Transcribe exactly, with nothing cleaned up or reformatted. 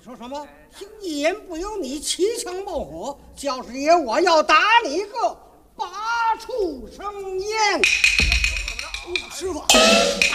说什么？一言不由你，骑枪冒火，教师爷，我要打你个拔出生烟！师傅，